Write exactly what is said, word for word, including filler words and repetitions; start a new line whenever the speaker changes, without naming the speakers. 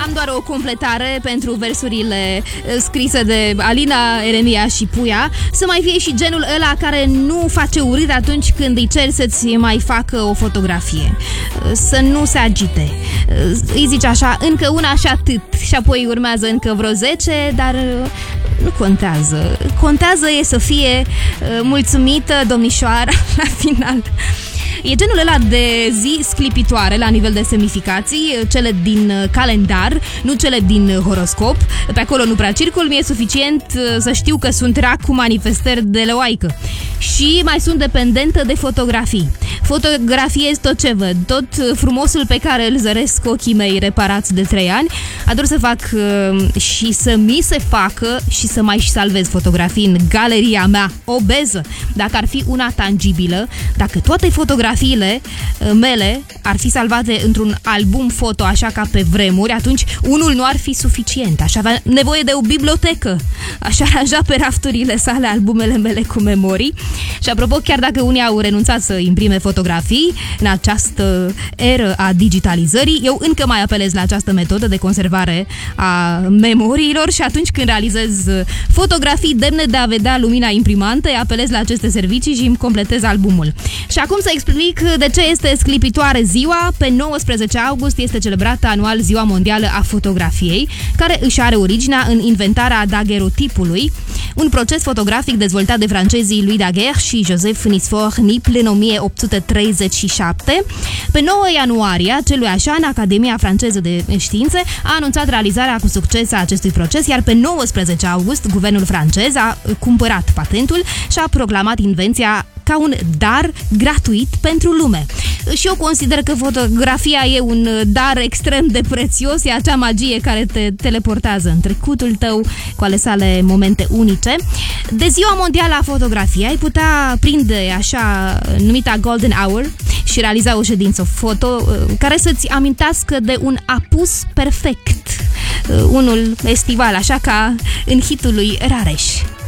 am doar o completare pentru versurile scrise de Alina, Eremia și Puia. Să mai fie și genul ăla care nu face urât atunci când îi ceri să-ți mai facă o fotografie. Să nu se agite. Îi zici așa, încă una și atât. Și apoi urmează încă vreo zece, dar nu contează. Contează e să fie mulțumită domnișoara la final. E genul ăla de zi sclipitoare la nivel de semnificații, cele din calendar, nu cele din horoscop. Pe acolo nu prea circul, mi-e suficient să știu că sunt rac cu manifestări de leoaică. Și mai sunt dependentă de fotografii. Fotografiez tot ce văd, tot frumosul pe care îl zăresc ochii mei reparați de trei ani. Ador să fac uh, și să mi se facă și să mai și salvez fotografii în galeria mea obeză. Dacă ar fi una tangibilă, dacă toate fotografiile uh, mele ar fi salvate într-un album foto așa ca pe vremuri, atunci unul nu ar fi suficient. Aș avea nevoie de o bibliotecă. Aș aranja pe rafturile sale albumele mele cu memorii. Și apropo, chiar dacă unii au renunțat să imprime fotografii în această eră a digitalizării, eu încă mai apelez la această metodă de conservare a memoriilor și atunci când realizez fotografii demne de a vedea lumina imprimantei, apelez la aceste servicii și îmi completez albumul. Și acum să explic de ce este sclipitoare ziua. Pe nouăsprezece august este celebrată anual Ziua Mondială a Fotografiei, care își are originea în inventarea daguerreotipului, un proces fotografic dezvoltat de francezii Louis Daguerre și Joseph Nicephore-Niple în o mie opt sute treizeci și șapte. Pe nouă ianuarie, aceluiași an, Academia Franceză de Științe a anunțat realizarea cu succes a acestui proces, iar pe nouăsprezece august, guvernul francez a cumpărat patentul și a proclamat invenția ca un dar gratuit pentru lume. Și eu consider că fotografia e un dar extrem de prețios, e acea magie care te teleportează în trecutul tău cu ale sale momente unice. De Ziua Mondială a Fotografiei ai putea prinde așa numita Golden Hour și realiza o ședință foto care să-ți amintească de un apus perfect, unul estival, așa ca în hitul lui Rareș.